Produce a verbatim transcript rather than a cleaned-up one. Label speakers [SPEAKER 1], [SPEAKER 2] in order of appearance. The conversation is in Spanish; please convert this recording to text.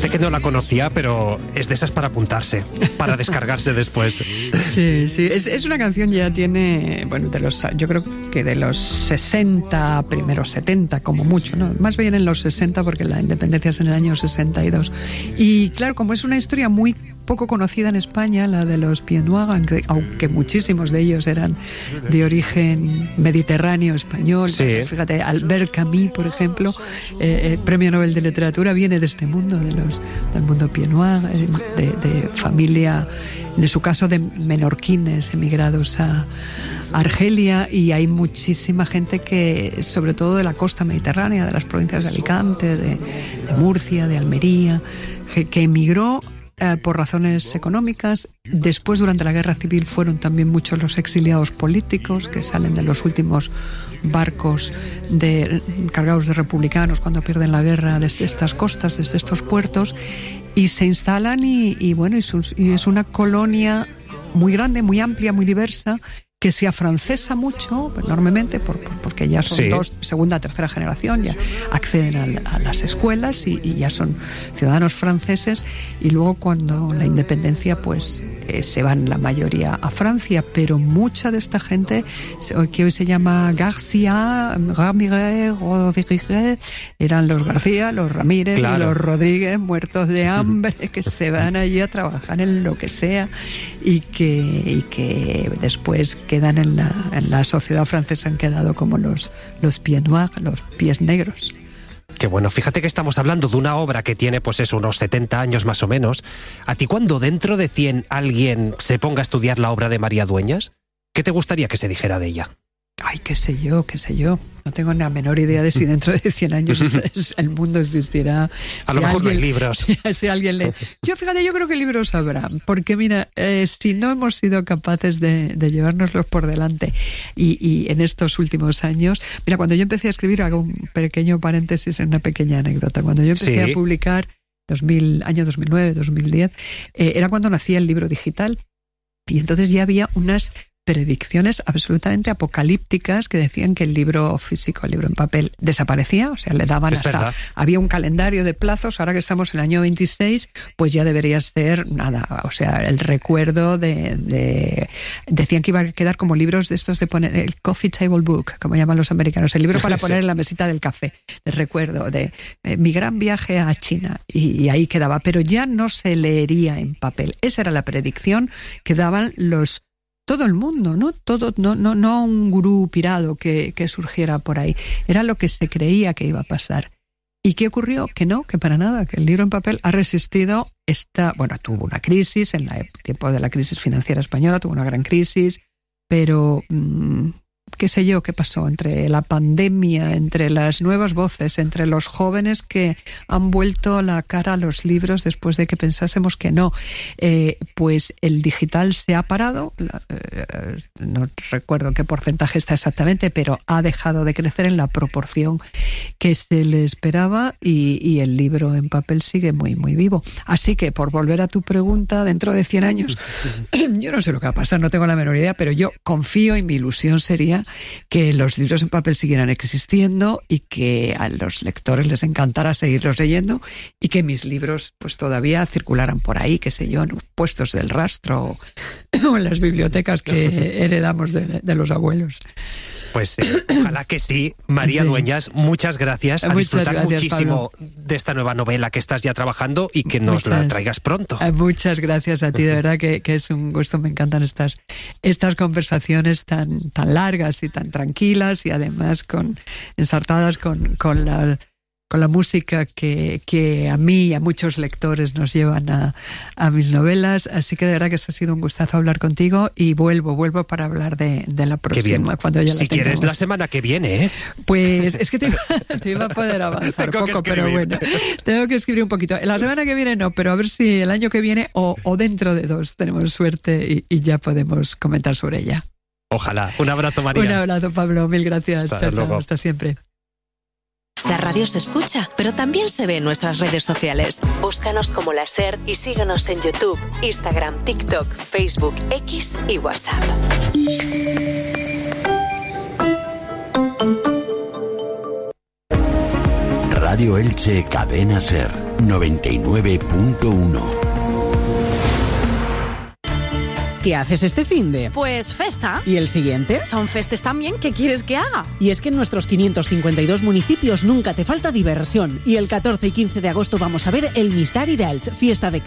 [SPEAKER 1] Fíjate que no la conocía, pero es de esas para apuntarse, para descargarse después.
[SPEAKER 2] Sí, sí, es, es una canción ya tiene, bueno, de los, yo creo que de los sesenta, primeros setenta como mucho, ¿no? Más bien en los sesenta porque la independencia es en el año sesenta y dos. Y claro, como es una historia muy poco conocida en España, la de los Pieds Noirs, aunque, aunque muchísimos de ellos eran de origen mediterráneo español.
[SPEAKER 1] Sí.
[SPEAKER 2] Fíjate, Albert Camus, por ejemplo, eh, eh, premio Nobel de Literatura, viene de este mundo, de los, del mundo Pieds Noirs, eh, de, de familia, en su caso de menorquines emigrados a Argelia, y hay muchísima gente que, sobre todo de la costa mediterránea, de las provincias de Alicante, de, de Murcia, de Almería, que, que emigró Eh, por razones económicas. Después, durante la guerra civil, fueron también muchos los exiliados políticos que salen de los últimos barcos de, cargados de republicanos cuando pierden la guerra desde estas costas, desde estos puertos, y se instalan y, y bueno, y, sus, y es una colonia muy grande, muy amplia, muy diversa, que se afrancesa mucho, enormemente, por, por, porque ya son
[SPEAKER 1] sí.
[SPEAKER 2] dos, segunda, tercera generación, ya acceden a, a las escuelas y, y ya son ciudadanos franceses, y luego cuando la independencia, pues eh, se van la mayoría a Francia, pero mucha de esta gente, que hoy se llama García, Ramírez, Rodríguez, eran los García, los Ramírez, claro, y los Rodríguez, muertos de hambre, que se van allí a trabajar en lo que sea, y que, y que después quedan en la, en la sociedad francesa, han quedado como los, los pieds noirs, los pies negros.
[SPEAKER 1] Qué bueno, fíjate que estamos hablando de una obra que tiene pues eso, unos setenta años más o menos. ¿A ti cuando dentro de cien alguien se ponga a estudiar la obra de María Dueñas, qué te gustaría que se dijera de ella?
[SPEAKER 2] Ay, qué sé yo, qué sé yo. No tengo ni la menor idea de si dentro de cien años el mundo existirá.
[SPEAKER 1] A
[SPEAKER 2] si
[SPEAKER 1] lo mejor
[SPEAKER 2] alguien,
[SPEAKER 1] no hay libros.
[SPEAKER 2] Si, si alguien lee. Yo, fíjate, yo creo que libros habrá. Porque mira, eh, si no hemos sido capaces de, de llevárnoslos por delante y, y en estos últimos años... Mira, cuando yo empecé a escribir, hago un pequeño paréntesis en una pequeña anécdota. Cuando yo empecé
[SPEAKER 1] sí.
[SPEAKER 2] a publicar, dos mil, año dos mil nueve, dos mil diez, eh, era cuando nacía el libro digital. Y entonces ya había unas predicciones absolutamente apocalípticas que decían que el libro físico, el libro en papel, desaparecía, o sea, le daban
[SPEAKER 1] es
[SPEAKER 2] hasta...
[SPEAKER 1] verdad.
[SPEAKER 2] Había un calendario de plazos, ahora que estamos en el año veintiséis, pues ya debería ser nada, o sea, el recuerdo de... de decían que iba a quedar como libros de estos de poner, el coffee table book, como llaman los americanos, el libro para poner sí. en la mesita del café, de recuerdo de eh, mi gran viaje a China, y, y ahí quedaba, pero ya no se leería en papel. Esa era la predicción que daban los todo el mundo, ¿no? Todo, no, no, no un gurú pirado que, que surgiera por ahí. Era lo que se creía que iba a pasar. ¿Y qué ocurrió? Que no, que para nada, que el libro en papel ha resistido esta... Bueno, tuvo una crisis, en el tiempo de la crisis financiera española, tuvo una gran crisis, pero... Mmm, qué sé yo, qué pasó entre la pandemia, entre las nuevas voces, entre los jóvenes que han vuelto la cara a los libros después de que pensásemos que no. Eh, pues el digital se ha parado, eh, no recuerdo qué porcentaje está exactamente, pero ha dejado de crecer en la proporción que se le esperaba, y, y el libro en papel sigue muy, muy vivo. Así que, por volver a tu pregunta, dentro de cien años, yo no sé lo que va a pasar, no tengo la menor idea, pero yo confío y mi ilusión sería que los libros en papel siguieran existiendo y que a los lectores les encantara seguirlos leyendo, y que mis libros pues todavía circularan por ahí, qué sé yo, en puestos del rastro o en las bibliotecas que heredamos de, de los abuelos.
[SPEAKER 1] Pues eh, ojalá que sí. María sí. Dueñas, muchas gracias. A
[SPEAKER 2] muchas
[SPEAKER 1] disfrutar
[SPEAKER 2] gracias,
[SPEAKER 1] muchísimo
[SPEAKER 2] Pablo.
[SPEAKER 1] de esta nueva novela que estás ya trabajando, y que nos
[SPEAKER 2] muchas,
[SPEAKER 1] la traigas pronto.
[SPEAKER 2] Muchas gracias a ti, de verdad que, que es un gusto. Me encantan estas, estas conversaciones tan, tan largas y tan tranquilas, y además con ensartadas con, con la... con la música que, que a mí y a muchos lectores nos llevan a, a mis novelas. Así que de verdad que ha sido un gustazo hablar contigo, y vuelvo, vuelvo para hablar de, de la próxima. Cuando ya la
[SPEAKER 1] si
[SPEAKER 2] tengamos.
[SPEAKER 1] quieres, la semana que viene, ¿eh?
[SPEAKER 2] Pues es que te iba, te iba a poder avanzar
[SPEAKER 1] tengo
[SPEAKER 2] poco, pero bueno, tengo que escribir un poquito. La semana que viene no, pero a ver si el año que viene o, o dentro de dos tenemos suerte y, y ya podemos comentar sobre ella.
[SPEAKER 1] Ojalá. Un abrazo, María.
[SPEAKER 2] Un abrazo, Pablo. Mil gracias.
[SPEAKER 1] Hasta
[SPEAKER 2] chao,
[SPEAKER 1] luego.
[SPEAKER 2] chao. Hasta siempre.
[SPEAKER 3] La radio se escucha, pero también se ve en nuestras redes sociales. Búscanos como La SER y síguenos en YouTube, Instagram, TikTok, Facebook, X y WhatsApp.
[SPEAKER 4] Radio Elche Cadena Ser noventa y nueve punto uno.
[SPEAKER 5] ¿Qué haces este finde?
[SPEAKER 6] Pues festa.
[SPEAKER 5] ¿Y el siguiente?
[SPEAKER 6] Son festes también. ¿Qué quieres que haga?
[SPEAKER 5] Y es que en nuestros quinientos cincuenta y dos municipios nunca te falta diversión. Y el catorce y quince de agosto vamos a ver el Mistari de Elche, fiesta de